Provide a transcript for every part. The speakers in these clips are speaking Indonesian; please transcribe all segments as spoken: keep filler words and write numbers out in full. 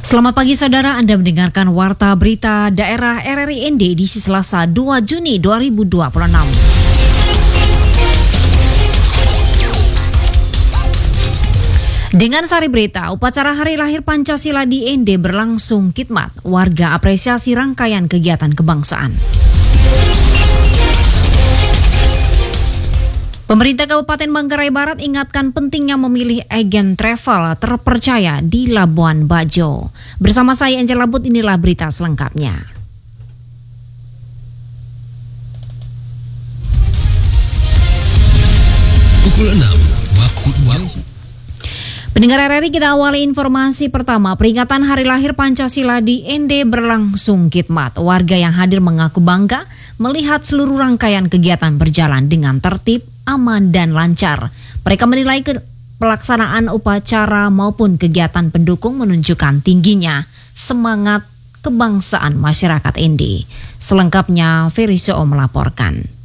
Selamat pagi saudara, Anda mendengarkan Warta Berita Daerah R R I N D edisi Selasa dua Juni dua ribu dua puluh enam. Dengan sari berita, upacara Hari Lahir Pancasila di N D berlangsung khidmat. Warga apresiasi rangkaian kegiatan kebangsaan. Pemerintah Kabupaten Manggarai Barat ingatkan pentingnya memilih agen travel terpercaya di Labuan Bajo. Bersama saya Angela But, inilah berita selengkapnya. Pukul enam waktu Indonesia. Pendengar R R I, kita awali informasi pertama. Peringatan Hari Lahir Pancasila di N D berlangsung khidmat. Warga yang hadir mengaku bangga melihat seluruh rangkaian kegiatan berjalan dengan tertib, aman, dan lancar. Mereka menilai ke pelaksanaan upacara maupun kegiatan pendukung menunjukkan tingginya semangat kebangsaan masyarakat N D. Selengkapnya, Ferry Soo melaporkan.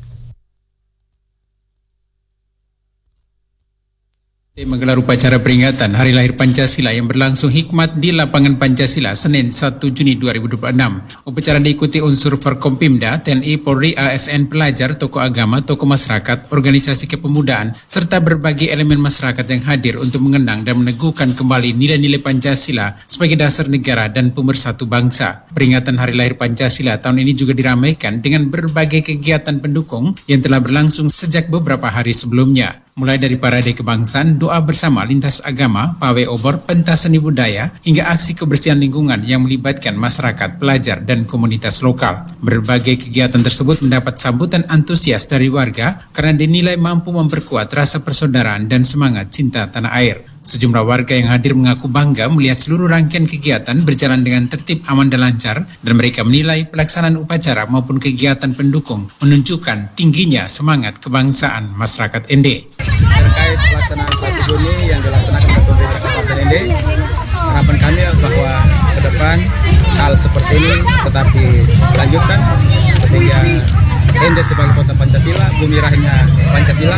Menggelar upacara peringatan Hari Lahir Pancasila yang berlangsung hikmat di Lapangan Pancasila Senin satu Juni dua ribu dua puluh enam. Upacara diikuti unsur Forkompimda, T N I, Polri, A S N, pelajar, tokoh agama, tokoh masyarakat, organisasi kepemudaan, serta berbagai elemen masyarakat yang hadir untuk mengenang dan meneguhkan kembali nilai-nilai Pancasila sebagai dasar negara dan pemersatu bangsa. Peringatan Hari Lahir Pancasila tahun ini juga diramaikan dengan berbagai kegiatan pendukung yang telah berlangsung sejak beberapa hari sebelumnya. Mulai dari parade kebangsaan, doa bersama lintas agama, pawai obor, pentas seni budaya, hingga aksi kebersihan lingkungan yang melibatkan masyarakat, pelajar, dan komunitas lokal. Berbagai kegiatan tersebut mendapat sambutan antusias dari warga karena dinilai mampu memperkuat rasa persaudaraan dan semangat cinta tanah air. Sejumlah warga yang hadir mengaku bangga melihat seluruh rangkaian kegiatan berjalan dengan tertib, aman, dan lancar, dan mereka menilai pelaksanaan upacara maupun kegiatan pendukung menunjukkan tingginya semangat kebangsaan masyarakat N D. Terkait pelaksanaan satu Juni yang dilaksanakan oleh pemerintah Kabupaten N D, harapan kami adalah bahwa ke depan hal seperti ini tetap dilanjutkan sehingga N D sebagai kota Pancasila, bumi lahirnya Pancasila,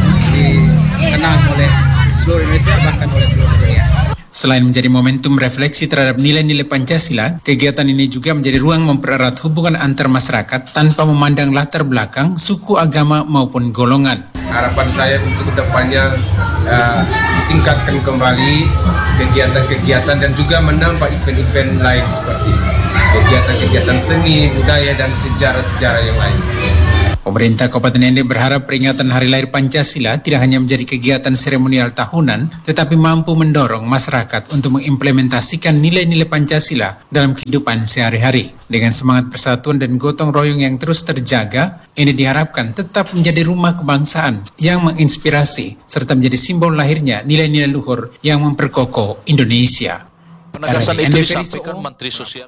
dikenal oleh seluruh Indonesia bahkan oleh seluruh dunia. Selain menjadi momentum refleksi terhadap nilai-nilai Pancasila, kegiatan ini juga menjadi ruang mempererat hubungan antar masyarakat tanpa memandang latar belakang, suku, agama, maupun golongan. Harapan saya untuk kedepannya uh, tingkatkan kembali kegiatan-kegiatan dan juga menambah event-event lain seperti kegiatan-kegiatan seni, budaya, dan sejarah-sejarah yang lain. Pemerintah Kabupaten N D berharap peringatan Hari Lahir Pancasila tidak hanya menjadi kegiatan seremonial tahunan, tetapi mampu mendorong masyarakat untuk mengimplementasikan nilai-nilai Pancasila dalam kehidupan sehari-hari. Dengan semangat persatuan dan gotong royong yang terus terjaga, ini diharapkan tetap menjadi rumah kebangsaan yang menginspirasi serta menjadi simbol lahirnya nilai-nilai luhur yang memperkokoh Indonesia. Penegasan itu disampaikan Menteri Sosial.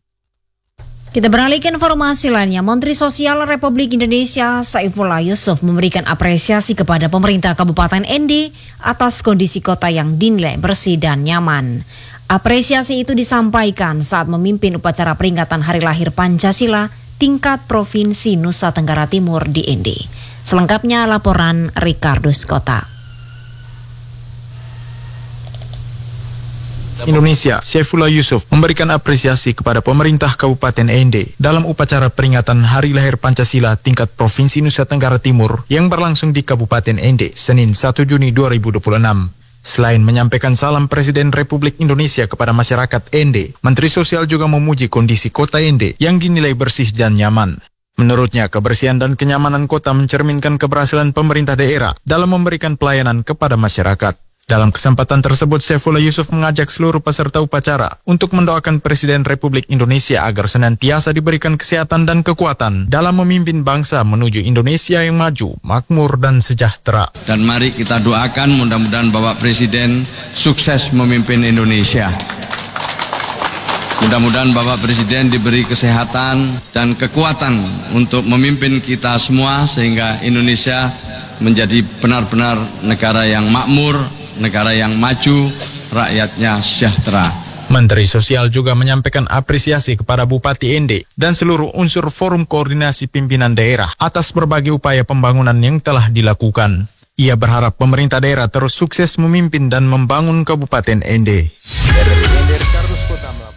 Kita beralih ke informasi lainnya. Menteri Sosial Republik Indonesia Saifullah Yusuf memberikan apresiasi kepada pemerintah Kabupaten N D atas kondisi kota yang dinilai bersih dan nyaman. Apresiasi itu disampaikan saat memimpin upacara peringatan Hari Lahir Pancasila tingkat Provinsi Nusa Tenggara Timur di N D. Selengkapnya laporan Ricardo Skota. Indonesia, Saifullah Yusuf memberikan apresiasi kepada pemerintah Kabupaten N D dalam upacara peringatan Hari Lahir Pancasila tingkat Provinsi Nusa Tenggara Timur yang berlangsung di Kabupaten N D Senin satu Juni dua ribu dua puluh enam. Selain menyampaikan salam Presiden Republik Indonesia kepada masyarakat N D, Menteri Sosial juga memuji kondisi kota N D yang dinilai bersih dan nyaman. Menurutnya, kebersihan dan kenyamanan kota mencerminkan keberhasilan pemerintah daerah dalam memberikan pelayanan kepada masyarakat. Dalam kesempatan tersebut, Saifullah Yusuf mengajak seluruh peserta upacara untuk mendoakan Presiden Republik Indonesia agar senantiasa diberikan kesehatan dan kekuatan dalam memimpin bangsa menuju Indonesia yang maju, makmur, dan sejahtera. Dan mari kita doakan mudah-mudahan Bapak Presiden sukses memimpin Indonesia. Mudah-mudahan Bapak Presiden diberi kesehatan dan kekuatan untuk memimpin kita semua sehingga Indonesia menjadi benar-benar negara yang makmur, negara yang maju, rakyatnya sejahtera. Menteri Sosial juga menyampaikan apresiasi kepada Bupati N D dan seluruh unsur Forum Koordinasi Pimpinan Daerah atas berbagai upaya pembangunan yang telah dilakukan. Ia berharap pemerintah daerah terus sukses memimpin dan membangun Kabupaten N D.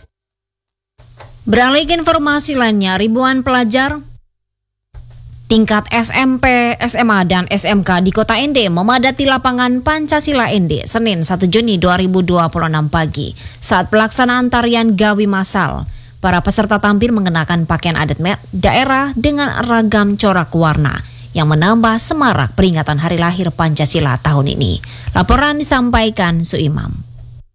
Beralih ke informasi lainnya, ribuan pelajar tingkat S M P, S M A, dan S M K di Kota Ende memadati lapangan Pancasila Ende Senin satu Juni dua ribu dua puluh enam pagi saat pelaksanaan tarian Gawi massal. Para peserta tampil mengenakan pakaian adat daerah dengan ragam corak warna yang menambah semarak peringatan Hari Lahir Pancasila tahun ini. Laporan disampaikan Suimam.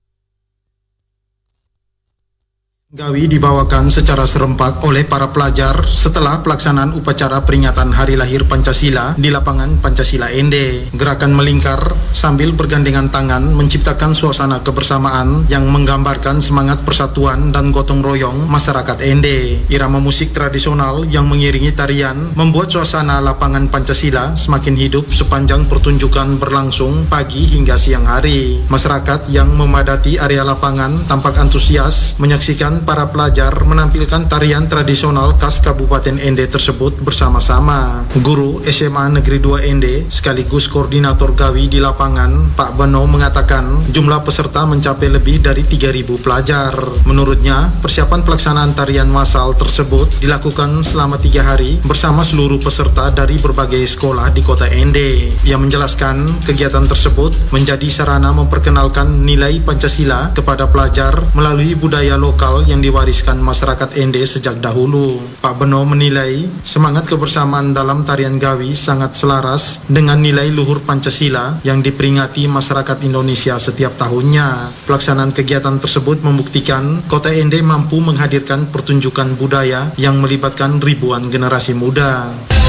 Gawi dibawakan secara serempak oleh para pelajar setelah pelaksanaan upacara peringatan Hari Lahir Pancasila di lapangan Pancasila Ende. Gerakan melingkar sambil bergandengan tangan menciptakan suasana kebersamaan yang menggambarkan semangat persatuan dan gotong royong masyarakat Ende. Irama musik tradisional yang mengiringi tarian membuat suasana lapangan Pancasila semakin hidup sepanjang pertunjukan berlangsung pagi hingga siang hari. Masyarakat yang memadati area lapangan tampak antusias menyaksikan para pelajar menampilkan tarian tradisional khas Kabupaten Ende tersebut bersama-sama. Guru S M A Negeri dua Ende sekaligus koordinator Gawi di lapangan, Pak Beno, mengatakan jumlah peserta mencapai lebih dari tiga ribu pelajar. Menurutnya, persiapan pelaksanaan tarian massal tersebut dilakukan selama tiga hari bersama seluruh peserta dari berbagai sekolah di Kota Ende. Ia menjelaskan kegiatan tersebut menjadi sarana memperkenalkan nilai Pancasila kepada pelajar melalui budaya lokal yang diwariskan masyarakat Ende sejak dahulu. Pak Beno menilai semangat kebersamaan dalam tarian Gawi sangat selaras dengan nilai luhur Pancasila yang diperingati masyarakat Indonesia setiap tahunnya. Pelaksanaan kegiatan tersebut membuktikan Kota Ende mampu menghadirkan pertunjukan budaya yang melibatkan ribuan generasi muda.